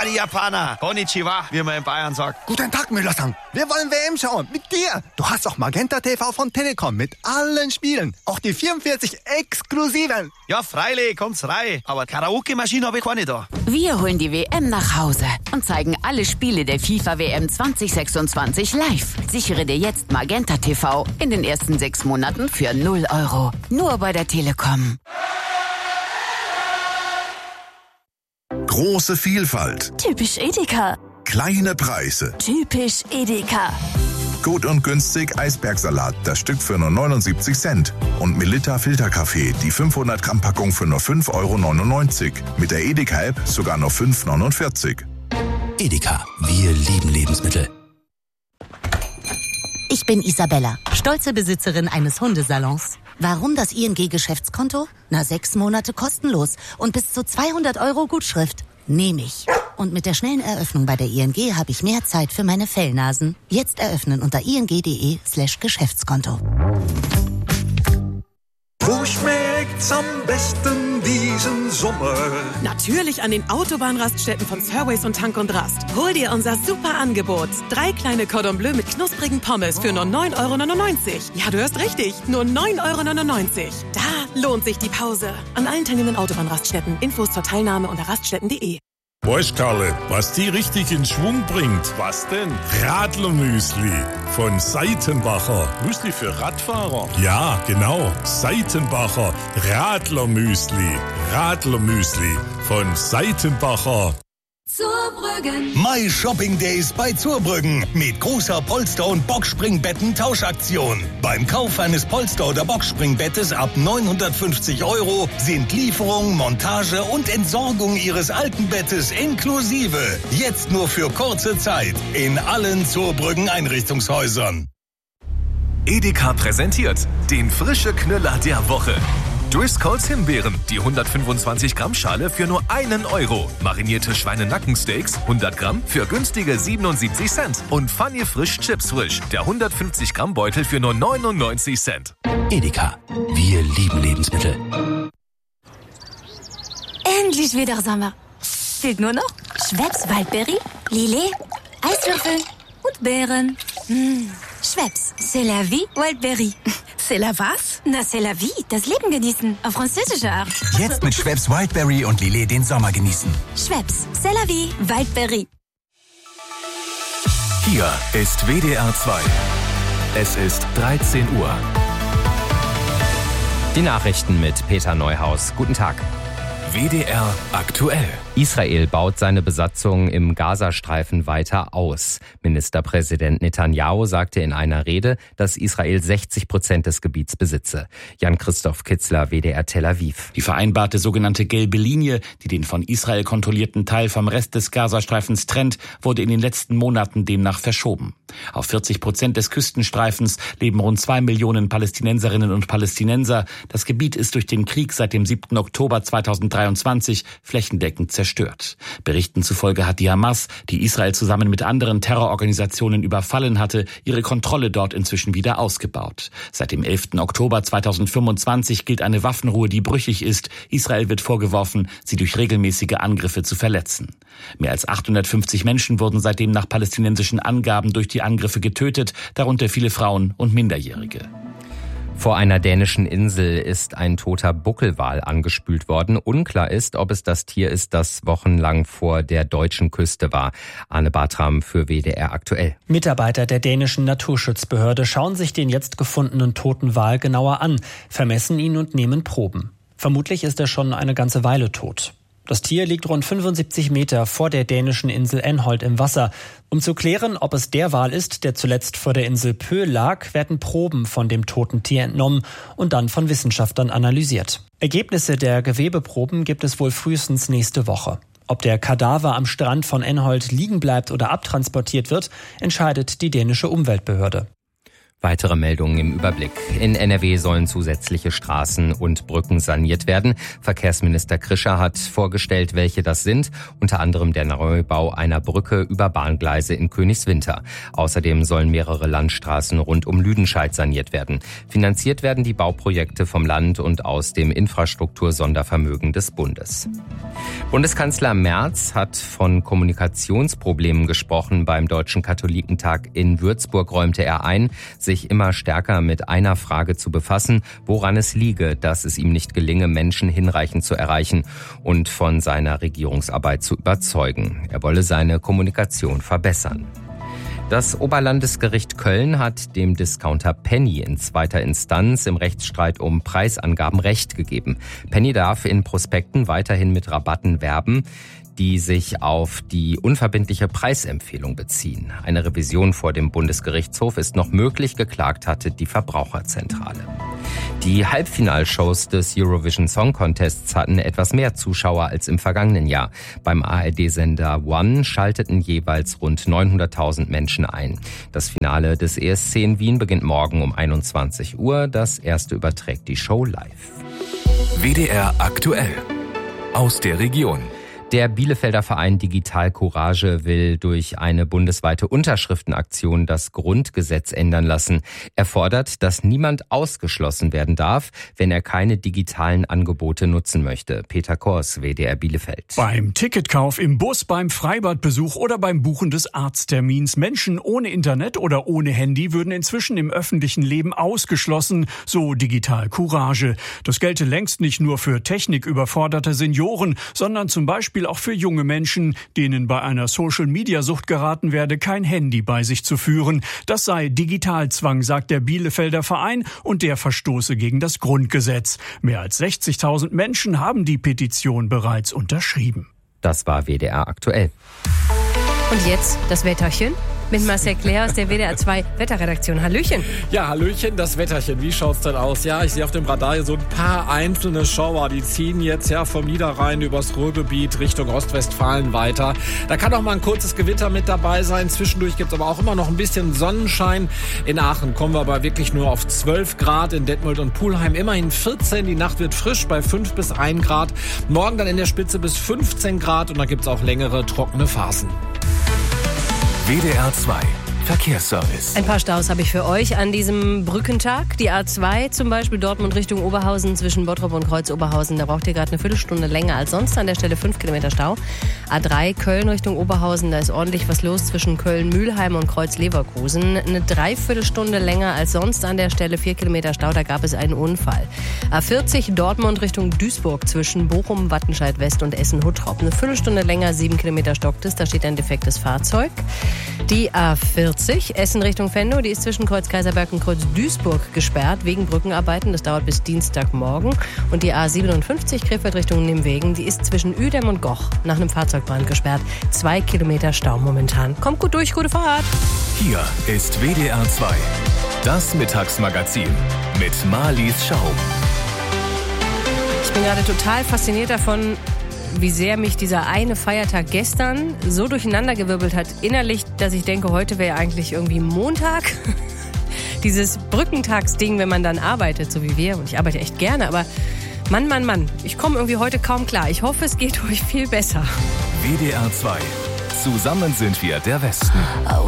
die Japaner. Konnichiwa, wie man in Bayern sagt. Guten Tag, Müller-san. Wir wollen WM schauen. Mit dir. Du hast auch Magenta TV von Telekom mit allen Spielen. Auch die 44 exklusiven. Ja, freilich, kommt's rein. Aber Karaoke-Maschine habe ich keine da. Wir holen die WM nach Hause und zeigen alle Spiele der FIFA-WM 2026 live. Sichere dir jetzt Magenta TV in den ersten 6 Monaten für 0 €. Nur bei der Telekom. Große Vielfalt. Typisch Edeka. Kleine Preise. Typisch Edeka. Gut und günstig Eisbergsalat, das Stück für nur 79 Cent. Und Melitta Filterkaffee, die 500 Gramm Packung für nur 5,99 €. Mit der Edeka-App sogar nur 5,49 €. Edeka, wir lieben Lebensmittel. Ich bin Isabella, stolze Besitzerin eines Hundesalons. Warum das ING-Geschäftskonto? 6 Monate kostenlos und bis zu 200 € Gutschrift. Nehme ich. Und mit der schnellen Eröffnung bei der ING habe ich mehr Zeit für meine Fellnasen. Jetzt eröffnen unter ing.de/Geschäftskonto. Wo schmeckt's am besten diesen Sommer? Natürlich an den Autobahnraststätten von Surways und Tank und Rast. Hol dir unser super Angebot. 3 kleine Cordon Bleu mit knusprigen Pommes für nur 9,99 €. Ja, du hörst richtig. Nur 9,99 €. Da lohnt sich die Pause. An allen teilnehmenden Autobahnraststätten. Infos zur Teilnahme unter raststätten.de. Weißt Karle, was die richtig in Schwung bringt? Was denn? Radlermüsli von Seitenbacher. Müsli für Radfahrer? Ja, genau. Seitenbacher Radlermüsli. Radlermüsli von Seitenbacher. Zurbrüggen. My Shopping Days bei Zurbrüggen mit großer Polster- und Boxspringbetten-Tauschaktion. Beim Kauf eines Polster- oder Boxspringbettes ab 950 € sind Lieferung, Montage und Entsorgung Ihres alten Bettes inklusive. Jetzt nur für kurze Zeit in allen Zurbrüggen Einrichtungshäusern. Edeka präsentiert den frische Knüller der Woche. Driscolls Himbeeren, die 125 Gramm Schale für nur 1 €. Marinierte Schweinenackensteaks, 100 Gramm für günstige 77 Cent. Und Funny Frisch Chips Frisch, der 150 Gramm Beutel für nur 99 Cent. Edeka, wir lieben Lebensmittel. Endlich wieder Sommer. Fehlt nur noch Schweppes Waldbeere, Lillet, Eiswürfel und Beeren. Schweppes, c'est la vie, Wildberry. C'est la was? Na, c'est la vie, das Leben genießen, auf französische Art. Jetzt mit Schweppes Wildberry und Lillet den Sommer genießen. Schweppes, c'est la vie, Wildberry. Hier ist WDR 2. Es ist 13 Uhr. Die Nachrichten mit Peter Neuhaus. Guten Tag. WDR aktuell. Israel baut seine Besatzung im Gazastreifen weiter aus. Ministerpräsident Netanyahu sagte in einer Rede, dass Israel 60% des Gebiets besitze. Jan-Christoph Kitzler, WDR Tel Aviv. Die vereinbarte sogenannte gelbe Linie, die den von Israel kontrollierten Teil vom Rest des Gazastreifens trennt, wurde in den letzten Monaten demnach verschoben. Auf 40% des Küstenstreifens leben rund 2 Millionen Palästinenserinnen und Palästinenser. Das Gebiet ist durch den Krieg seit dem 7. Oktober 2023 flächendeckend zerstört. Berichten zufolge hat die Hamas, die Israel zusammen mit anderen Terrororganisationen überfallen hatte, ihre Kontrolle dort inzwischen wieder ausgebaut. Seit dem 11. Oktober 2025 gilt eine Waffenruhe, die brüchig ist. Israel wird vorgeworfen, sie durch regelmäßige Angriffe zu verletzen. Mehr als 850 Menschen wurden seitdem nach palästinensischen Angaben durch die Angriffe getötet, darunter viele Frauen und Minderjährige. Vor einer dänischen Insel ist ein toter Buckelwal angespült worden. Unklar ist, ob es das Tier ist, das wochenlang vor der deutschen Küste war. Arne Bartram für WDR aktuell. Mitarbeiter der dänischen Naturschutzbehörde schauen sich den jetzt gefundenen toten Wal genauer an, vermessen ihn und nehmen Proben. Vermutlich ist er schon eine ganze Weile tot. Das Tier liegt rund 75 Meter vor der dänischen Insel Enholt im Wasser. Um zu klären, ob es der Wal ist, der zuletzt vor der Insel Pö lag, werden Proben von dem toten Tier entnommen und dann von Wissenschaftlern analysiert. Ergebnisse der Gewebeproben gibt es wohl frühestens nächste Woche. Ob der Kadaver am Strand von Enholt liegen bleibt oder abtransportiert wird, entscheidet die dänische Umweltbehörde. Weitere Meldungen im Überblick. In NRW sollen zusätzliche Straßen und Brücken saniert werden. Verkehrsminister Krischer hat vorgestellt, welche das sind. Unter anderem der Neubau einer Brücke über Bahngleise in Königswinter. Außerdem sollen mehrere Landstraßen rund um Lüdenscheid saniert werden. Finanziert werden die Bauprojekte vom Land und aus dem Infrastruktursondervermögen des Bundes. Bundeskanzler Merz hat von Kommunikationsproblemen gesprochen. Beim Deutschen Katholikentag in Würzburg räumte er ein, sich immer stärker mit einer Frage zu befassen, woran es liege, dass es ihm nicht gelinge, Menschen hinreichend zu erreichen und von seiner Regierungsarbeit zu überzeugen. Er wolle seine Kommunikation verbessern. Das Oberlandesgericht Köln hat dem Discounter Penny in zweiter Instanz im Rechtsstreit um Preisangaben Recht gegeben. Penny darf in Prospekten weiterhin mit Rabatten werben, die sich auf die unverbindliche Preisempfehlung beziehen. Eine Revision vor dem Bundesgerichtshof ist noch möglich, geklagt hatte die Verbraucherzentrale. Die Halbfinalshows des Eurovision Song Contests hatten etwas mehr Zuschauer als im vergangenen Jahr. Beim ARD-Sender One schalteten jeweils rund 900.000 Menschen ein. Das Finale des ESC in Wien beginnt morgen um 21 Uhr. Das erste überträgt die Show live. WDR aktuell. Aus der Region. Der Bielefelder Verein Digital Courage will durch eine bundesweite Unterschriftenaktion das Grundgesetz ändern lassen. Er fordert, dass niemand ausgeschlossen werden darf, wenn er keine digitalen Angebote nutzen möchte. Peter Kors, WDR Bielefeld. Beim Ticketkauf im Bus, beim Freibadbesuch oder beim Buchen des Arzttermins. Menschen ohne Internet oder ohne Handy würden inzwischen im öffentlichen Leben ausgeschlossen, so Digital Courage. Das gelte längst nicht nur für techniküberforderte Senioren, sondern zum Beispiel auch für junge Menschen, denen bei einer Social-Media-Sucht geraten werde, kein Handy bei sich zu führen. Das sei Digitalzwang, sagt der Bielefelder Verein, und der verstoße gegen das Grundgesetz. Mehr als 60.000 Menschen haben die Petition bereits unterschrieben. Das war WDR aktuell. Und jetzt das Wetterchen mit Marcel Claire aus der WDR 2 Wetterredaktion. Hallöchen. Ja, Hallöchen, das Wetterchen. Wie schaut's denn aus? Ja, ich sehe auf dem Radar hier so ein paar einzelne Schauer. Die ziehen jetzt vom Niederrhein übers Ruhrgebiet Richtung Ostwestfalen weiter. Da kann auch mal ein kurzes Gewitter mit dabei sein. Zwischendurch gibt's aber auch immer noch ein bisschen Sonnenschein. In Aachen kommen wir aber wirklich nur auf 12 Grad. In Detmold und Pulheim immerhin 14. Die Nacht wird frisch bei 5 bis 1 Grad. Morgen dann in der Spitze bis 15 Grad. Und da gibt's auch längere trockene Phasen. WDR 2 Verkehrsservice. Ein paar Staus habe ich für euch an diesem Brückentag. Die A2 zum Beispiel Dortmund Richtung Oberhausen zwischen Bottrop und Kreuz-Oberhausen. Da braucht ihr gerade eine Viertelstunde länger als sonst. An der Stelle 5 Kilometer Stau. A3 Köln Richtung Oberhausen. Da ist ordentlich was los zwischen Köln-Mühlheim und Kreuz-Leverkusen. Eine Dreiviertelstunde länger als sonst. An der Stelle 4 Kilometer Stau. Da gab es einen Unfall. A40 Dortmund Richtung Duisburg zwischen Bochum, Wattenscheid West und Essen-Huttrop. Eine Viertelstunde länger, 7 Kilometer stockt es. Da steht ein defektes Fahrzeug. Die A40 Essen Richtung Venlo, die ist zwischen Kreuz Kaiserberg und Kreuz Duisburg gesperrt wegen Brückenarbeiten. Das dauert bis Dienstagmorgen. Und die A57 Krefeld Richtung Nimwegen, die ist zwischen Uedem und Goch nach einem Fahrzeugbrand gesperrt. 2 Kilometer Stau momentan. Kommt gut durch, gute Fahrt. Hier ist WDR 2, das Mittagsmagazin mit Marlies Schaum. Ich bin gerade total fasziniert davon, wie sehr mich dieser eine Feiertag gestern so durcheinandergewirbelt hat innerlich, dass ich denke, heute wäre eigentlich irgendwie Montag. Dieses Brückentagsding, wenn man dann arbeitet, so wie wir. Und ich arbeite echt gerne, aber Mann. Ich komme irgendwie heute kaum klar. Ich hoffe, es geht euch viel besser. WDR 2. Zusammen sind wir der Westen.